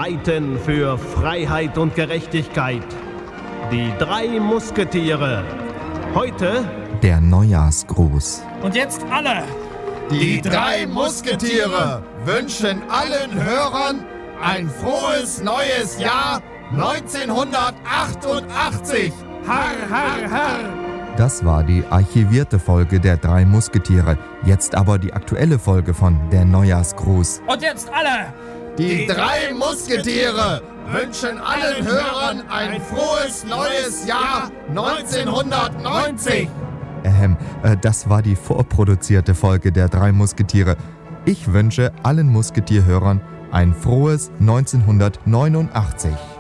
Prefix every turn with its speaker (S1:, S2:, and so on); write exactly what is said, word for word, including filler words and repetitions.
S1: streiten für Freiheit und Gerechtigkeit. Die drei Musketiere. Heute
S2: der Neujahrsgruß.
S3: Und jetzt alle.
S4: Die drei Musketiere wünschen allen Hörern ein frohes neues Jahr neunzehnhundertachtundachtzig. Har, har, har.
S2: Das war die archivierte Folge der drei Musketiere. Jetzt aber die aktuelle Folge von der Neujahrsgruß.
S3: Und jetzt alle.
S4: Die drei Musketiere wünschen allen Hörern ein frohes neues Jahr neunzehnhundertneunzig.
S2: Ähm, äh, das war die vorproduzierte Folge der drei Musketiere. Ich wünsche allen Musketierhörern ein frohes neunzehnhundertneunundachtzig.